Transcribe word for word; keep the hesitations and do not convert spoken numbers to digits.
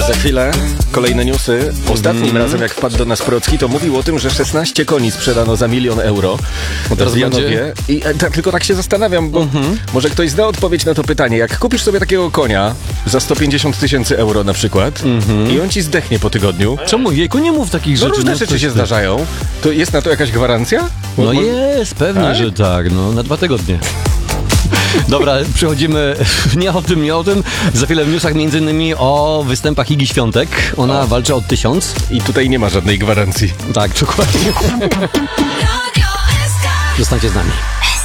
Za chwilę kolejne newsy. Ostatnim Mm. razem jak wpadł do nas Procki, to mówił o tym, że szesnaście koni sprzedano za milion euro teraz w Janowie. będzie? I e, ta, tylko tak się zastanawiam, bo Mhm. może ktoś zna odpowiedź na to pytanie. Jak kupisz sobie takiego konia za sto pięćdziesiąt tysięcy euro na przykład i on ci zdechnie po tygodniu, Czemu? Jejku, nie mów takich no rzeczy. różne no, rzeczy coś się ty. zdarzają, to jest na to jakaś gwarancja? No Mo- mo- jest, pewnie, Tak? że tak, no na dwa tygodnie. Dobra, przechodzimy nie o tym, nie o tym. Za chwilę w newsach między innymi o występach Igi Świątek. Ona walczy o tysiąc. I tutaj nie ma żadnej gwarancji. Tak, dokładnie. Zostańcie z nami.